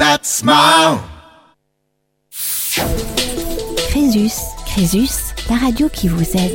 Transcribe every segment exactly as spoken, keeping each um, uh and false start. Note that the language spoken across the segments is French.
that smile. Crésus, Crésus, la radio qui vous aide.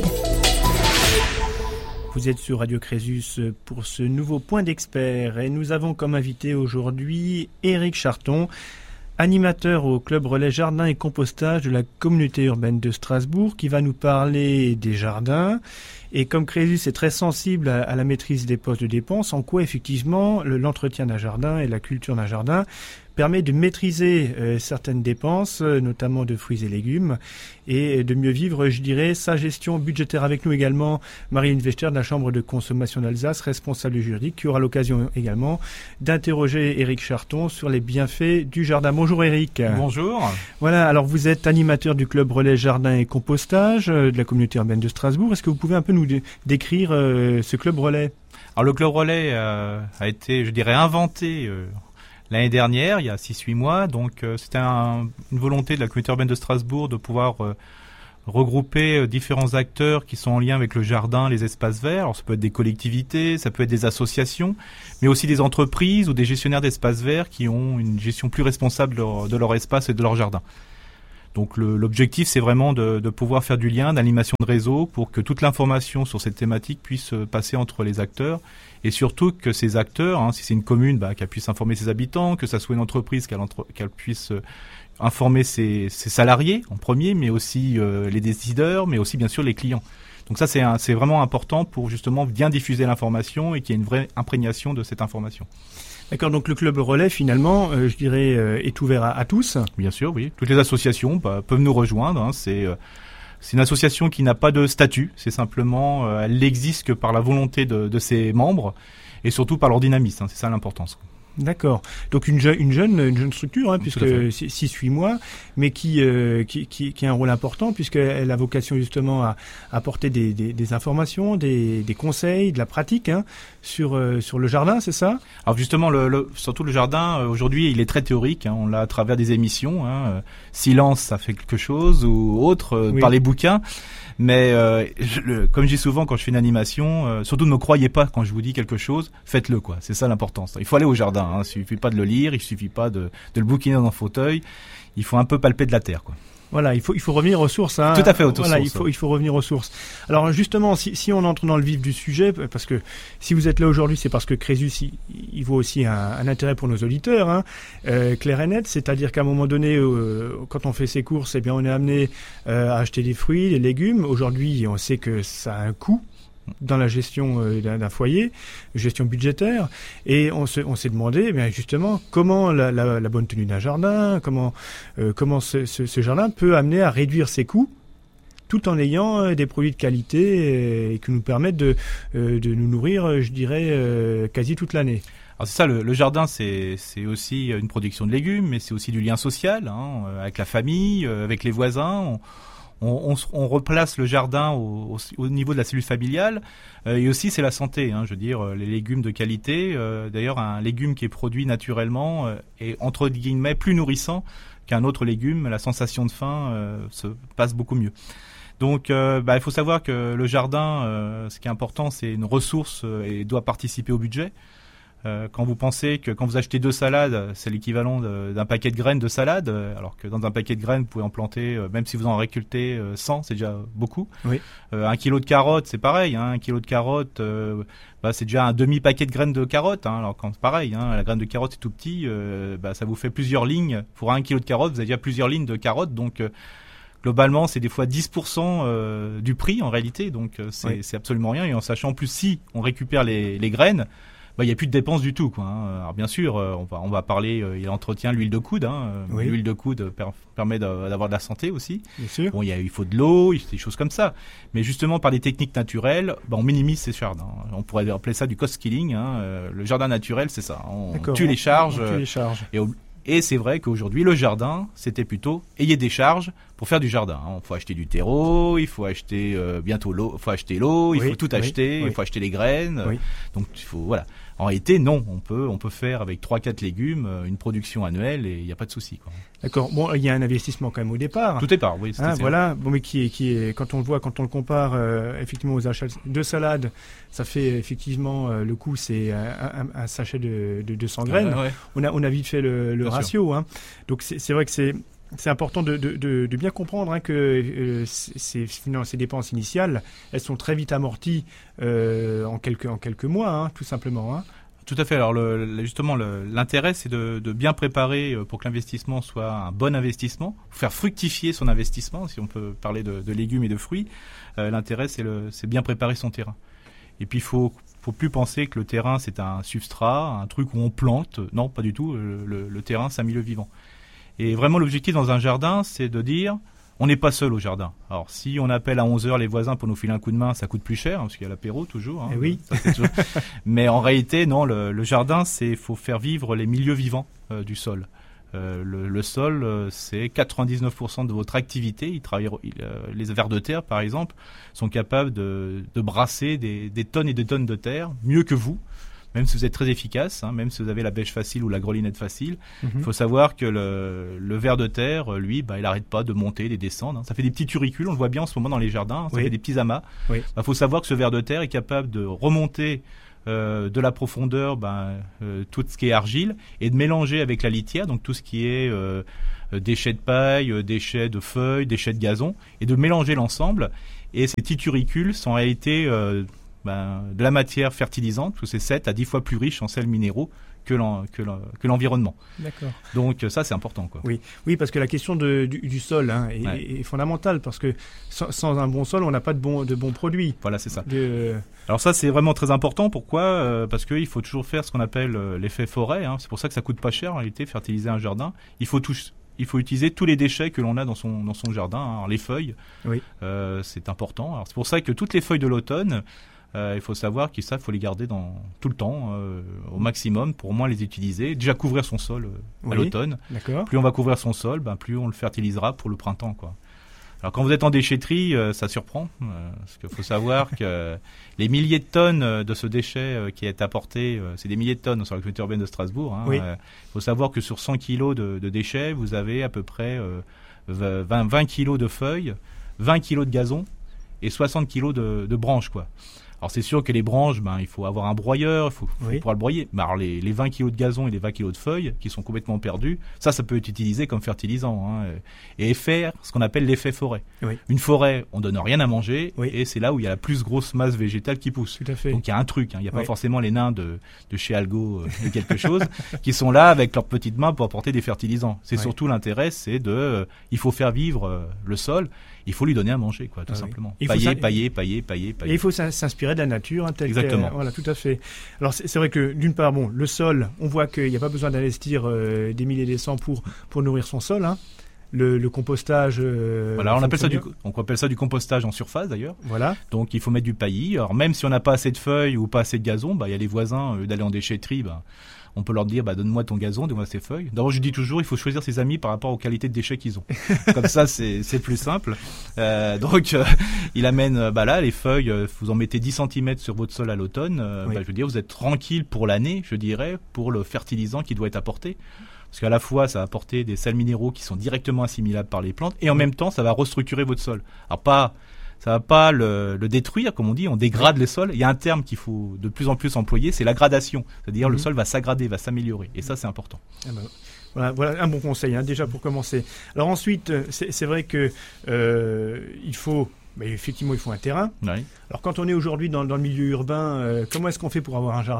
Vous êtes sur Radio Crésus pour ce nouveau point d'expert et nous avons comme invité aujourd'hui Éric Charton, animateur au Club Relais Jardin et Compostage de la communauté urbaine de Strasbourg, qui va nous parler des jardins. Et comme Crésus est très sensible à, à la maîtrise des postes de dépenses, en quoi effectivement le, l'entretien d'un jardin et la culture d'un jardin permet de maîtriser euh, certaines dépenses, euh, notamment de fruits et légumes, et de mieux vivre, je dirais, sa gestion budgétaire. Avec nous également Marie-Lune Vechter de la Chambre de consommation d'Alsace, responsable juridique, qui aura l'occasion également d'interroger Éric Charton sur les bienfaits du jardin. Bonjour Éric. Bonjour. Voilà, alors vous êtes animateur du Club Relais Jardin et Compostage euh, de la communauté urbaine de Strasbourg. Est-ce que vous pouvez un peu nous dé- décrire euh, ce Club Relais ? Alors le Club Relais euh, a été, je dirais, inventé euh, l'année dernière, il y a six huit mois. Donc euh, c'était un, une volonté de la communauté urbaine de Strasbourg de pouvoir euh, regrouper euh, différents acteurs qui sont en lien avec le jardin, les espaces verts. Alors ça peut être des collectivités, ça peut être des associations, mais aussi des entreprises ou des gestionnaires d'espaces verts qui ont une gestion plus responsable de leur, de leur espace et de leur jardin. Donc le, l'objectif, c'est vraiment de, de pouvoir faire du lien, d'animation de réseau pour que toute l'information sur cette thématique puisse passer entre les acteurs et surtout que ces acteurs, hein, si c'est une commune, bah, qu'elle puisse informer ses habitants, que ça soit une entreprise, qu'elle, entre, qu'elle puisse euh, informer ses, ses salariés en premier, mais aussi euh, les décideurs, mais aussi bien sûr les clients. Donc ça, c'est, un, c'est vraiment important pour justement bien diffuser l'information et qu'il y ait une vraie imprégnation de cette information. D'accord, donc le Club Relais, finalement, euh, je dirais, euh, est ouvert à, à tous. Bien sûr, oui. Toutes les associations bah, peuvent nous rejoindre. Hein. C'est, euh, c'est une association qui n'a pas de statut. C'est simplement, euh, elle n'existe que par la volonté de, de ses membres et surtout par leur dynamisme. Hein. C'est ça l'importance. D'accord. Donc une, je, une jeune une jeune structure, hein, puisque six huit mois, mais qui, euh, qui qui qui a un rôle important puisqu'elle a vocation justement à apporter des, des, des informations, des, des conseils, de la pratique hein, sur euh, sur le jardin, c'est ça ? Alors justement, le, le, surtout le jardin, euh, aujourd'hui, il est très théorique. Hein, on l'a à travers des émissions. Hein, euh, Silence, ça fait quelque chose ou autre euh, oui. Par les bouquins. Mais euh, je, le, comme je dis souvent quand je fais une animation, euh, surtout ne me croyez pas quand je vous dis quelque chose, faites-le quoi. C'est ça l'importance. Il faut aller au jardin. Hein. Il suffit pas de le lire, il suffit pas de, de le bouquiner dans un fauteuil. Il faut un peu palper de la terre quoi. Voilà, il faut il faut revenir aux sources. Hein. Tout à fait aux sources. Voilà, il faut il faut revenir aux sources. Alors justement, si si on entre dans le vif du sujet, parce que si vous êtes là aujourd'hui, c'est parce que Crésus il, il vaut aussi un, un intérêt pour nos auditeurs, hein, euh, clair et net. C'est-à-dire qu'à un moment donné, euh, quand on fait ses courses, eh bien on est amené euh, à acheter des fruits, des légumes. Aujourd'hui, on sait que ça a un coût dans la gestion euh, d'un, d'un foyer, gestion budgétaire, et on, se, on s'est demandé, eh bien justement, comment la, la, la bonne tenue d'un jardin, comment, euh, comment ce, ce, ce jardin peut amener à réduire ses coûts, tout en ayant euh, des produits de qualité et, et qui nous permettent de, euh, de nous nourrir, je dirais, euh, quasi toute l'année. Alors c'est ça, le, le jardin, c'est, c'est aussi une production de légumes, mais c'est aussi du lien social, hein, avec la famille, avec les voisins. On, On, on, on replace le jardin au, au, au niveau de la cellule familiale euh, et aussi c'est la santé, hein, je veux dire les légumes de qualité. Euh, d'ailleurs, un légume qui est produit naturellement euh, est entre guillemets plus nourrissant qu'un autre légume. La sensation de faim euh, se passe beaucoup mieux. Donc, euh, bah, il faut savoir que le jardin, euh, ce qui est important, c'est une ressource euh, et doit participer au budget. Euh, quand vous pensez que quand vous achetez deux salades, c'est l'équivalent de, d'un paquet de graines de salade, euh, alors que dans un paquet de graines, vous pouvez en planter, euh, même si vous en récoltez euh, cent, c'est déjà beaucoup. Oui. Euh, un kilo de carottes, c'est pareil. Hein, un kilo de carottes, euh, bah, c'est déjà un demi-paquet de graines de carottes. Hein, alors quand pareil, hein, la graine de carotte c'est tout petit, euh, bah, ça vous fait plusieurs lignes. Pour un kilo de carottes, vous avez déjà plusieurs lignes de carottes, donc euh, globalement, c'est des fois dix pour cent euh, du prix en réalité, donc euh, c'est, oui. c'est absolument rien. Et en sachant en plus si on récupère les, les graines, bah, il n'y a plus de dépenses du tout, quoi. Hein. Alors bien sûr, euh, on va on va parler. Euh, il entretient l'huile de coude. Hein. Oui. L'huile de coude per, permet de, d'avoir de la santé aussi. Bien sûr. Bon, il y a il faut de l'eau, il faut des choses comme ça. Mais justement, par des techniques naturelles, bah, on minimise ces jardins. On pourrait appeler ça du cost killing. Hein. Euh, le jardin naturel, c'est ça. On D'accord. tue les charges. On tue les charges. Et, et c'est vrai qu'aujourd'hui, le jardin, c'était plutôt ayez des charges pour faire du jardin. Il hein. faut acheter du terreau, il faut acheter euh, bientôt l'eau, il faut acheter l'eau, il oui, faut tout oui, acheter, oui. il faut acheter les graines. Oui. Donc il faut voilà. En réalité, non, on peut on peut faire avec trois quatre légumes euh, une production annuelle et il n'y a pas de souci. Quoi. D'accord. Bon, il y a un investissement quand même au départ. Tout est part, oui. Hein, voilà. Bon, mais qui est qui est quand on le voit, quand on le compare euh, effectivement aux achats de salade, ça fait effectivement euh, le coût, c'est un, un, un sachet de, de deux cents graines. Euh, ouais. On a on a vite fait le, le ratio. Hein. Donc c'est c'est vrai que c'est C'est important de, de, de, de bien comprendre hein, que euh, ces, ces dépenses initiales, elles sont très vite amorties euh, en, quelques, en quelques mois, hein, tout simplement. Hein. Tout à fait. Alors le, justement, le, l'intérêt, c'est de, de bien préparer pour que l'investissement soit un bon investissement, faire fructifier son investissement, si on peut parler de, de légumes et de fruits. Euh, l'intérêt, c'est, le, c'est bien préparer son terrain. Et puis, il faut, faut plus penser que le terrain, c'est un substrat, un truc où on plante. Non, pas du tout. Le, le, le terrain, c'est un milieu vivant. Et vraiment, l'objectif dans un jardin, c'est de dire, on n'est pas seul au jardin. Alors, si on appelle à onze heures les voisins pour nous filer un coup de main, ça coûte plus cher, hein, parce qu'il y a l'apéro toujours. Hein, eh oui. Ça, c'est toujours... Mais en réalité, non, le, le jardin, c'est faut faire vivre les milieux vivants euh, du sol. Euh, le, le sol, euh, c'est quatre-vingt-dix-neuf pour cent de votre activité. Il travaille, il, euh, les vers de terre, par exemple, sont capables de, de brasser des, des tonnes et des tonnes de terre, mieux que vous. Même si vous êtes très efficace, hein, même si vous avez la bêche facile ou la grelinette facile, il mm-hmm. faut savoir que le, le ver de terre, lui, bah, il n'arrête pas de monter, de descendre. Hein. Ça fait des petits turicules, on le voit bien en ce moment dans les jardins, hein, ça oui. fait des petits amas. Il oui. bah, faut savoir que ce ver de terre est capable de remonter euh, de la profondeur bah, euh, tout ce qui est argile et de mélanger avec la litière, donc tout ce qui est euh, déchets de paille, déchets de feuilles, déchets de gazon, et de mélanger l'ensemble. Et ces petits turicules sont en réalité... Euh, Ben, de la matière fertilisante, parce que c'est sept à dix fois plus riche en sels minéraux que, l'en, que, l'en, que l'environnement. D'accord. Donc ça, c'est important. Quoi. Oui. oui, parce que la question de, du, du sol hein, est, ouais. est fondamentale, parce que sans, sans un bon sol, on n'a pas de bons de bons produits. Voilà, c'est ça. De... Alors ça, c'est vraiment très important. Pourquoi euh, Parce qu'il faut toujours faire ce qu'on appelle euh, l'effet forêt. Hein. C'est pour ça que ça coûte pas cher, en réalité, fertiliser un jardin. Il faut tout... Il faut utiliser tous les déchets que l'on a dans son, dans son jardin. Hein. Alors, les feuilles, oui. euh, c'est important. Alors, c'est pour ça que toutes les feuilles de l'automne, euh, il faut savoir qu'il faut les garder dans, tout le temps, euh, au maximum, pour au moins les utiliser. Déjà couvrir son sol euh, oui. à l'automne. D'accord. Plus on va couvrir son sol, ben, plus on le fertilisera pour le printemps, quoi. Alors quand vous êtes en déchetterie, euh, ça surprend, euh, parce qu'il faut savoir que les milliers de tonnes de ce déchet euh, qui est apporté, euh, c'est des milliers de tonnes sur la communauté urbaine de Strasbourg. Il hein, oui. euh, faut savoir que sur cent kilos de, de déchets, vous avez à peu près euh, vingt, vingt kilos de feuilles, vingt kilos de gazon et soixante kilos de, de branches, quoi. Alors c'est sûr que les branches, ben, il faut avoir un broyeur, il faut, faut oui. pouvoir le broyer. Mais alors les, les vingt kilos de gazon et les vingt kilos de feuilles qui sont complètement perdus, ça, ça peut être utilisé comme fertilisant. Hein, et faire ce qu'on appelle l'effet forêt. Oui. Une forêt, on donne rien à manger oui. et c'est là où il y a la plus grosse masse végétale qui pousse. Tout à fait. Donc il y a un truc, hein, il n'y a oui. pas forcément les nains de, de chez Algo euh, quelque chose qui sont là avec leurs petites mains pour apporter des fertilisants. C'est oui. surtout l'intérêt, c'est de, euh, il faut faire vivre euh, le sol. Il faut lui donner à manger, quoi, tout ah simplement. Oui. Pailler, pailler, pailler, pailler, pailler. Et il faut s'inspirer de la nature, hein, tel exactement. Que, voilà, tout à fait. Alors c'est, c'est vrai que d'une part, bon, le sol, on voit qu'il n'y a pas besoin d'investir euh, des milliers et des cents pour pour nourrir son sol. Hein. Le, le compostage. Euh, voilà, on appelle ça du, on appelle ça du compostage en surface d'ailleurs. Voilà. Donc il faut mettre du paillis. Alors même si on n'a pas assez de feuilles ou pas assez de gazon, bah il y a les voisins euh, d'aller en déchetterie, bah. On peut leur dire, bah, donne-moi ton gazon, donne-moi tes feuilles. D'abord, je dis toujours, il faut choisir ses amis par rapport aux qualités de déchets qu'ils ont. Comme ça, c'est, c'est plus simple. Euh, donc, euh, il amène, bah là, les feuilles, vous en mettez dix centimètres sur votre sol à l'automne. Euh, oui. bah, je veux dire, vous êtes tranquille pour l'année, je dirais, pour le fertilisant qui doit être apporté. Parce qu'à la fois, ça va apporter des sels minéraux qui sont directement assimilables par les plantes, et en même temps, ça va restructurer votre sol. Alors, pas... Ça va pas le, le détruire, comme on dit, on dégrade les sols. Il y a un terme qu'il faut de plus en plus employer, c'est la gradation. C'est-à-dire mmh. le sol va s'agrader, va s'améliorer. Et ça, c'est important. Ah ben, voilà, voilà un bon conseil, hein, déjà pour commencer. Alors ensuite, c'est, c'est vrai que euh, il faut, bah, effectivement, il faut un terrain. Oui. Alors quand on est aujourd'hui dans, dans le milieu urbain, euh, comment est-ce qu'on fait pour avoir un jardin ?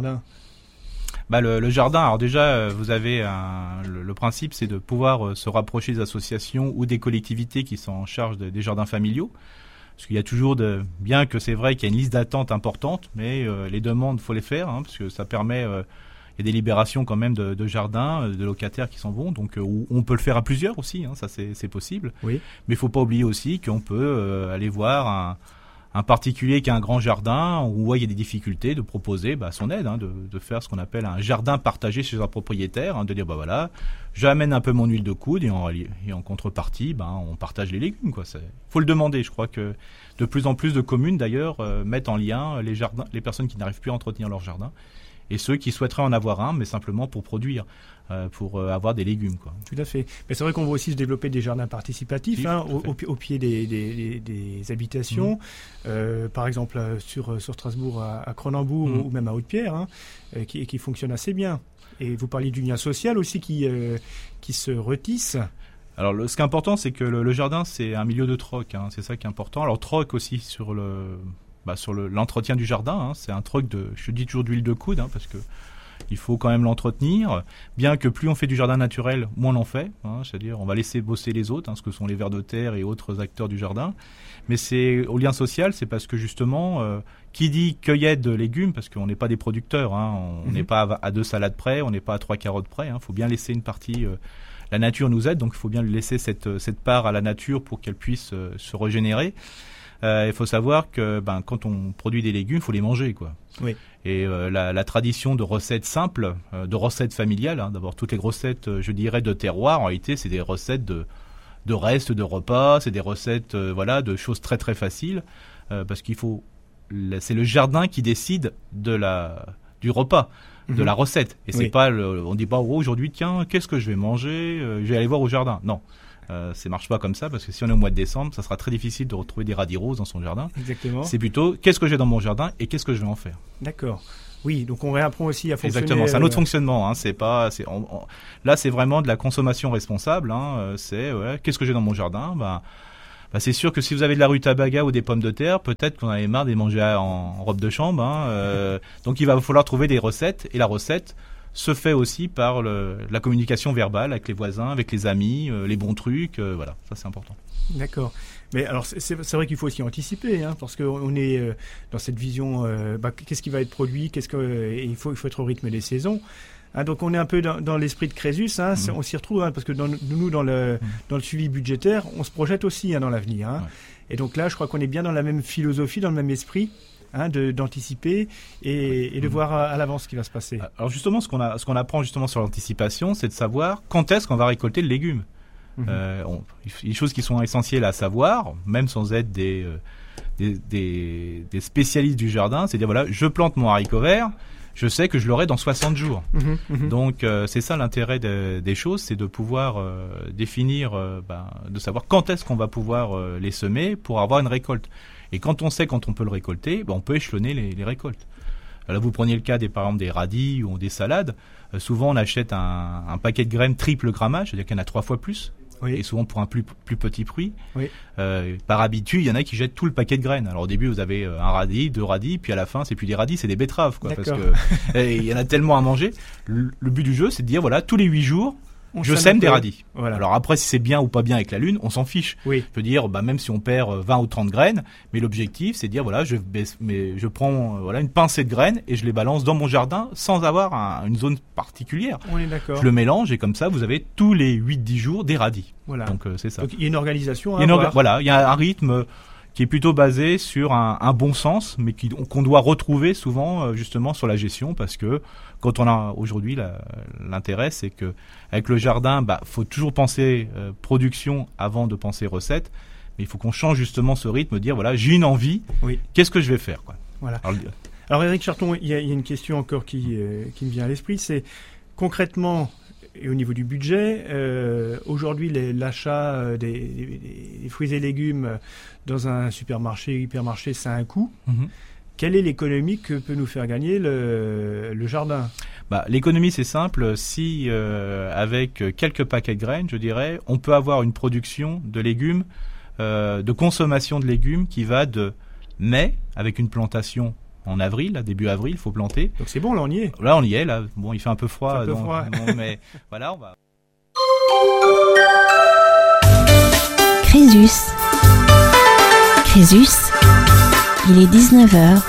Bah le, le jardin, alors déjà, vous avez un, le, le principe, c'est de pouvoir euh, se rapprocher des associations ou des collectivités qui sont en charge de, des jardins familiaux. Parce qu'il y a toujours de, bien que c'est vrai qu'il y a une liste d'attente importante, mais euh, les demandes, faut les faire, hein, parce que ça permet, euh, il y a des libérations quand même de, de jardins, de locataires qui s'en vont, donc euh, on peut le faire à plusieurs aussi, hein, ça c'est, c'est possible. Oui. Mais il faut pas oublier aussi qu'on peut euh, aller voir un, un particulier qui a un grand jardin où il y a des difficultés, de proposer bah, son aide, hein, de, de faire ce qu'on appelle un jardin partagé chez un propriétaire, hein, de dire bah voilà, j'amène un peu mon huile de coude et en, et en contrepartie, bah, on partage les légumes. Quoi. C'est, faut le demander. Je crois que de plus en plus de communes d'ailleurs euh, mettent en lien les jardins, les personnes qui n'arrivent plus à entretenir leur jardin et ceux qui souhaiteraient en avoir un, mais simplement pour produire, euh, pour euh, avoir des légumes. Quoi. Tout à fait. Mais c'est vrai qu'on voit aussi se développer des jardins participatifs, hein, au, au, au pied des, des, des, des habitations. Mmh. Euh, par exemple, sur, sur Strasbourg, à, à Cronenbourg mmh. ou même à Haute-Pierre, hein, euh, qui, qui fonctionnent assez bien. Et vous parliez du lien social aussi qui, euh, qui se retisse. Alors, le, ce qui est important, c'est que le, le jardin, c'est un milieu de troc. Hein, c'est ça qui est important. Alors, troc aussi sur le... Bah, sur le, l'entretien du jardin, hein, c'est un troc de, je dis toujours d'huile de coude, hein, parce que il faut quand même l'entretenir. Bien que plus on fait du jardin naturel, moins on en fait. Hein, c'est-à-dire, on va laisser bosser les autres, hein, ce que sont les vers de terre et autres acteurs du jardin. Mais c'est au lien social, c'est parce que justement, euh, qui dit cueillette de légumes, parce qu'on n'est pas des producteurs, hein, on n'est mmh. pas à, à deux salades près, on n'est pas à trois carottes près. Il hein, faut bien laisser une partie. Euh, la nature nous aide, donc il faut bien lui laisser cette cette part à la nature pour qu'elle puisse euh, se régénérer. Euh, il faut savoir que ben, quand on produit des légumes, il faut les manger, quoi. Oui. Et euh, la, la tradition de recettes simples, euh, de recettes familiales, hein, d'abord toutes les recettes, euh, je dirais, de terroir, en réalité, c'est des recettes de, de restes de repas, c'est des recettes euh, voilà, de choses très très faciles, euh, parce qu'il faut, c'est le jardin qui décide de la, du repas, mmh. de la recette. Et c'est oui. pas, le, on dit pas oh, aujourd'hui, tiens, qu'est-ce que je vais manger, euh, je vais aller voir au jardin. Non. Euh, ça marche pas comme ça parce que si on est au mois de décembre, ça sera très difficile de retrouver des radis roses dans son jardin. Exactement. C'est plutôt qu'est-ce que j'ai dans mon jardin et qu'est-ce que je vais en faire. D'accord. Oui, donc on réapprend aussi à fonctionner. Exactement, c'est un autre euh... fonctionnement. Hein. C'est pas, c'est, on, on, là, c'est vraiment de la consommation responsable. Hein. C'est ouais, qu'est-ce que j'ai dans mon jardin. Bah, bah, c'est sûr que si vous avez de la rutabaga ou des pommes de terre, peut-être qu'on en avait marre de les manger en, en robe de chambre. Hein. Euh, donc il va falloir trouver des recettes et la recette se fait aussi par le, la communication verbale avec les voisins, avec les amis, euh, les bons trucs, euh, voilà, ça c'est important. D'accord. Mais alors c'est, c'est vrai qu'il faut aussi anticiper, hein, parce qu'on est euh, dans cette vision, euh, bah, qu'est-ce qui va être produit, qu'est-ce que, euh, il faut, il faut être au rythme des saisons. Hein, donc on est un peu dans, dans l'esprit de Crésus, hein, mmh. on s'y retrouve, hein, parce que dans, nous, dans le, mmh. dans le suivi budgétaire, on se projette aussi hein, dans l'avenir. Hein. Ouais. Et donc là, je crois qu'on est bien dans la même philosophie, dans le même esprit. Hein, de, d'anticiper et, et de mmh. voir à, à l'avance ce qui va se passer. Alors justement, ce qu'on, a, ce qu'on apprend justement sur l'anticipation, c'est de savoir quand est-ce qu'on va récolter le légume. Mmh. Euh, on, les choses qui sont essentielles à savoir, même sans être des, euh, des, des, des spécialistes du jardin, c'est dire voilà, je plante mon haricot vert, je sais que je l'aurai dans soixante jours. Mmh. Mmh. Donc euh, c'est ça l'intérêt de, des choses, c'est de pouvoir euh, définir, euh, ben, de savoir quand est-ce qu'on va pouvoir euh, les semer pour avoir une récolte. Et quand on sait quand on peut le récolter, ben on peut échelonner les, les récoltes. Là, vous preniez le cas des, par exemple, des radis ou des salades. Euh, souvent, on achète un, un paquet de graines triple grammage, c'est-à-dire qu'il y en a trois fois plus. Oui. Et souvent pour un plus, plus petit prix. Oui. Euh, par habitude, il y en a qui jettent tout le paquet de graines. Alors au début, vous avez un radis, deux radis, puis à la fin, c'est plus des radis, c'est des betteraves, quoi. D'accord. Parce que il y en a tellement à manger. Le, le but du jeu, c'est de dire voilà, tous les huit jours, on je sème des radis. Voilà. Alors après, si c'est bien ou pas bien avec la lune, on s'en fiche. Oui. Je veux dire, bah, même si on perd vingt ou trente graines, mais l'objectif, c'est de dire, voilà, je, mais je prends euh, voilà, une pincée de graines et je les balance dans mon jardin sans avoir un, une zone particulière. On est d'accord. Je le mélange et comme ça, vous avez tous les huit dix jours des radis. Voilà. Donc euh, c'est ça. Donc il y a une organisation à il y a une avoir. Orga- voilà, il y a un rythme qui est plutôt basé sur un, un bon sens, mais qui, qu'on doit retrouver souvent euh, justement sur la gestion, parce que quand on a aujourd'hui la, l'intérêt, c'est que avec le jardin, bah faut toujours penser euh, production avant de penser recette, mais il faut qu'on change justement ce rythme, dire voilà, j'ai une envie, oui. Qu'est-ce que je vais faire, quoi. Voilà. Alors, Alors Éric Charton, il y, y a une question encore qui euh, qui me vient à l'esprit, c'est concrètement. Et au niveau du budget, euh, aujourd'hui, les, l'achat euh, des, des, des fruits et légumes dans un supermarché, hypermarché, ça a un coût. Mm-hmm. Quelle est l'économie que peut nous faire gagner le, le jardin ? Bah, l'économie, c'est simple. Si, euh, avec quelques paquets de graines, je dirais, on peut avoir une production de légumes, euh, de consommation de légumes qui va de mai, avec une plantation en avril, là, début avril, il faut planter. Donc c'est bon, là on y est. Là on y est, là. Bon, il fait un peu froid. Un peu donc, froid. Bon, mais voilà, on va. Crésus. Crésus. Il est dix-neuf heures.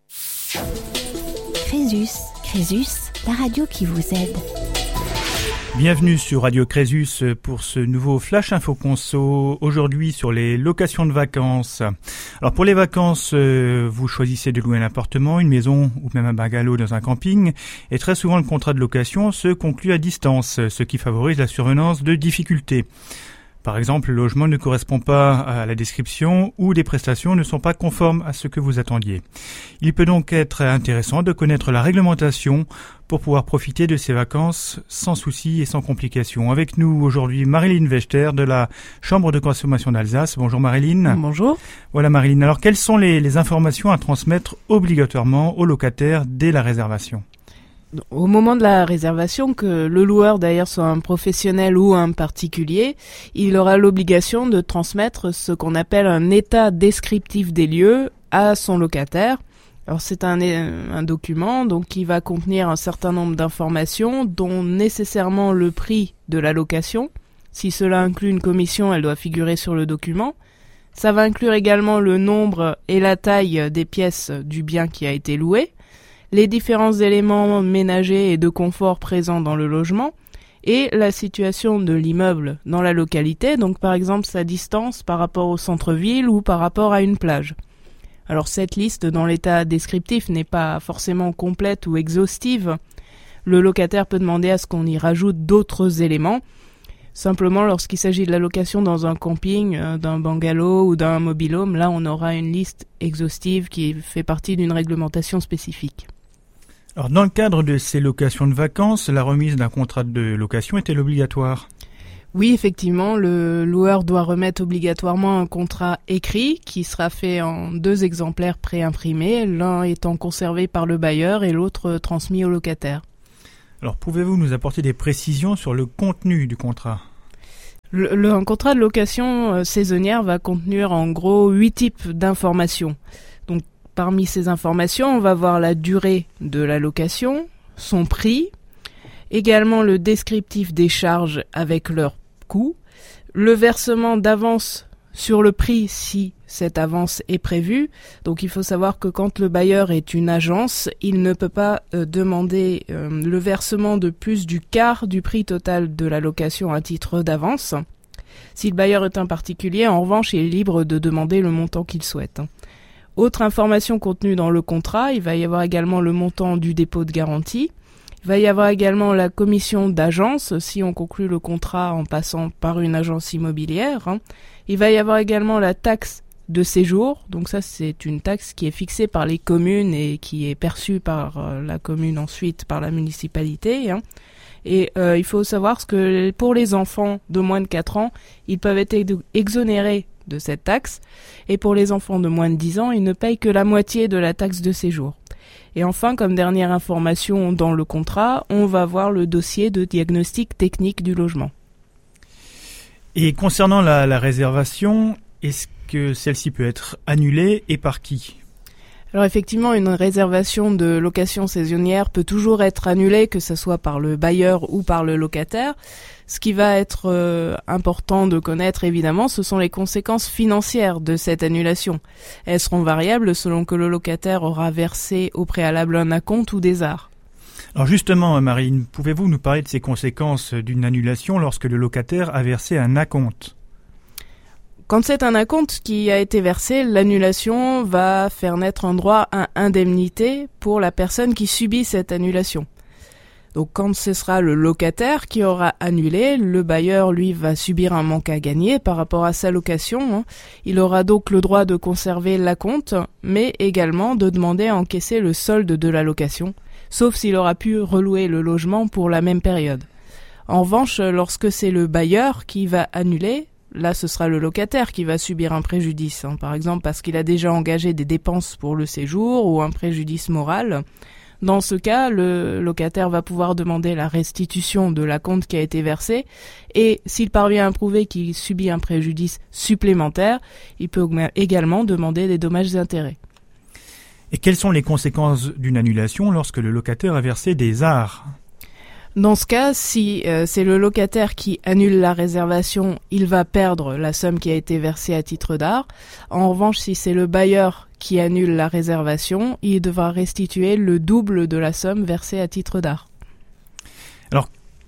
Crésus. Crésus, la radio qui vous aide. Bienvenue sur Radio Crésus pour ce nouveau Flash Info Conso, aujourd'hui sur les locations de vacances. Alors pour les vacances, vous choisissez de louer un appartement, une maison ou même un bungalow dans un camping, et très souvent le contrat de location se conclut à distance, ce qui favorise la survenance de difficultés. Par exemple, le logement ne correspond pas à la description ou les prestations ne sont pas conformes à ce que vous attendiez. Il peut donc être intéressant de connaître la réglementation pour pouvoir profiter de ces vacances sans soucis et sans complications. Avec nous aujourd'hui Marilyn Wechter de la Chambre de consommation d'Alsace. Bonjour Marilyn. Bonjour. Voilà Marilyn. Alors quelles sont les, les informations à transmettre obligatoirement aux locataires dès la réservation ? Au moment de la réservation, que le loueur d'ailleurs soit un professionnel ou un particulier, il aura l'obligation de transmettre ce qu'on appelle un état descriptif des lieux à son locataire. Alors c'est un, un document donc qui va contenir un certain nombre d'informations, dont nécessairement le prix de la location. Si cela inclut une commission, elle doit figurer sur le document. Ça va inclure également le nombre et la taille des pièces du bien qui a été loué, les différents éléments ménagers et de confort présents dans le logement, et la situation de l'immeuble dans la localité, donc par exemple sa distance par rapport au centre-ville ou par rapport à une plage. Alors cette liste dans l'état descriptif n'est pas forcément complète ou exhaustive. Le locataire peut demander à ce qu'on y rajoute d'autres éléments. Simplement lorsqu'il s'agit de la location dans un camping, euh, d'un bungalow ou d'un mobil-home, là on aura une liste exhaustive qui fait partie d'une réglementation spécifique. Alors, dans le cadre de ces locations de vacances, la remise d'un contrat de location est-elle obligatoire ? Oui, effectivement, le loueur doit remettre obligatoirement un contrat écrit qui sera fait en deux exemplaires préimprimés, l'un étant conservé par le bailleur et l'autre transmis au locataire. Alors, pouvez-vous nous apporter des précisions sur le contenu du contrat ? Le, le, un contrat de location euh, saisonnière va contenir en gros huit types d'informations. Donc, parmi ces informations, on va voir la durée de la location, son prix, également le descriptif des charges avec leur coût, le versement d'avance sur le prix si cette avance est prévue. Donc il faut savoir que quand le bailleur est une agence, il ne peut pas euh, demander euh, le versement de plus du quart du prix total de la location à titre d'avance. Si le bailleur est un particulier, en revanche, il est libre de demander le montant qu'il souhaite. Autre information contenue dans le contrat, il va y avoir également le montant du dépôt de garantie. Il va y avoir également la commission d'agence, si on conclut le contrat en passant par une agence immobilière. Il va y avoir également la taxe de séjour. Donc ça, c'est une taxe qui est fixée par les communes et qui est perçue par la commune ensuite, par la municipalité. Et euh, il faut savoir que pour les enfants de moins de quatre ans, ils peuvent être exonérés de cette taxe, et pour les enfants de moins de dix ans, ils ne payent que la moitié de la taxe de séjour. Et enfin, comme dernière information dans le contrat, on va voir le dossier de diagnostic technique du logement. Et concernant la, la réservation, est-ce que celle-ci peut être annulée et par qui ? Alors effectivement, une réservation de location saisonnière peut toujours être annulée, que ce soit par le bailleur ou par le locataire. Ce qui va être euh, important de connaître, évidemment, ce sont les conséquences financières de cette annulation. Elles seront variables selon que le locataire aura versé au préalable un acompte ou des arts. Alors justement, Marine, pouvez-vous nous parler de ces conséquences d'une annulation lorsque le locataire a versé un acompte ? Quand c'est un acompte qui a été versé, l'annulation va faire naître un droit à indemnité pour la personne qui subit cette annulation. Donc quand ce sera le locataire qui aura annulé, le bailleur, lui, va subir un manque à gagner par rapport à sa location. Il aura donc le droit de conserver l'acompte, mais également de demander à encaisser le solde de la location, sauf s'il aura pu relouer le logement pour la même période. En revanche, lorsque c'est le bailleur qui va annuler, là ce sera le locataire qui va subir un préjudice, hein, par exemple parce qu'il a déjà engagé des dépenses pour le séjour ou un préjudice moral. Dans ce cas, le locataire va pouvoir demander la restitution de l'acompte qui a été versé, et s'il parvient à prouver qu'il subit un préjudice supplémentaire, il peut également demander des dommages et intérêts. Et quelles sont les conséquences d'une annulation lorsque le locataire a versé des arts ? Dans ce cas, si euh, c'est le locataire qui annule la réservation, il va perdre la somme qui a été versée à titre d'art. En revanche, si c'est le bailleur qui annule la réservation, il devra restituer le double de la somme versée à titre d'art. Alors,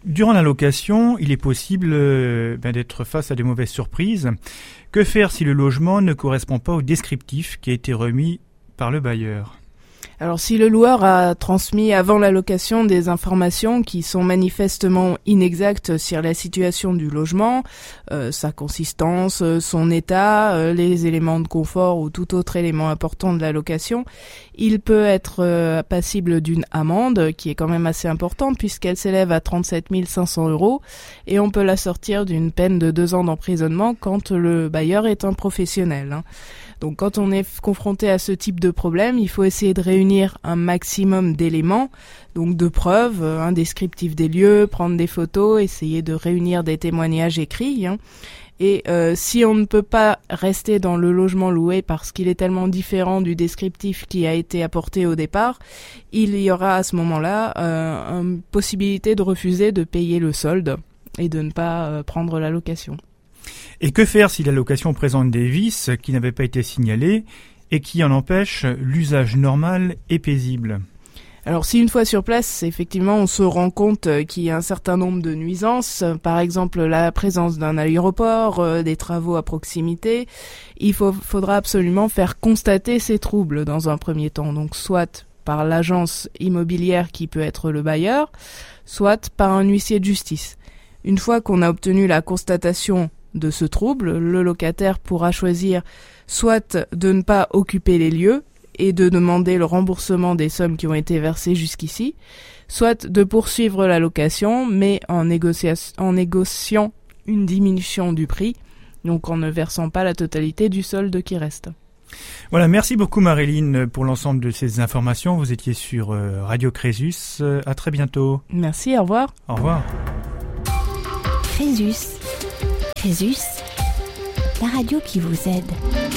durant la location, il est possible euh, ben, d'être face à des mauvaises surprises. Que faire si le logement ne correspond pas au descriptif qui a été remis par le bailleur ? Alors si le loueur a transmis avant la location des informations qui sont manifestement inexactes sur la situation du logement, euh, sa consistance, son état, euh, les éléments de confort ou tout autre élément important de la location, il peut être euh, passible d'une amende qui est quand même assez importante puisqu'elle s'élève à trente-sept mille cinq cents euros et on peut la sortir d'une peine de deux ans d'emprisonnement quand le bailleur est un professionnel, hein. Donc quand on est confronté à ce type de problème, il faut essayer de réunir un maximum d'éléments, donc de preuves, un descriptif des lieux, prendre des photos, essayer de réunir des témoignages écrits, hein. Et euh, si on ne peut pas rester dans le logement loué parce qu'il est tellement différent du descriptif qui a été apporté au départ, il y aura à ce moment-là euh, une possibilité de refuser de payer le solde et de ne pas euh, prendre la location. Et que faire si la location présente des vices qui n'avaient pas été signalés et qui en empêchent l'usage normal et paisible ? Alors si une fois sur place, effectivement, on se rend compte qu'il y a un certain nombre de nuisances, par exemple la présence d'un aéroport, euh, des travaux à proximité, il faut, faudra absolument faire constater ces troubles dans un premier temps, donc soit par l'agence immobilière qui peut être le bailleur, soit par un huissier de justice. Une fois qu'on a obtenu la constatation de ce trouble, le locataire pourra choisir soit de ne pas occuper les lieux et de demander le remboursement des sommes qui ont été versées jusqu'ici, soit de poursuivre la location, mais en, négocia- en négociant une diminution du prix, donc en ne versant pas la totalité du solde qui reste. Voilà, merci beaucoup Marilyn pour l'ensemble de ces informations. Vous étiez sur euh, Radio Crésus. Euh, à très bientôt. Merci, au revoir. Au revoir. Crésus. Crésus, la radio qui vous aide.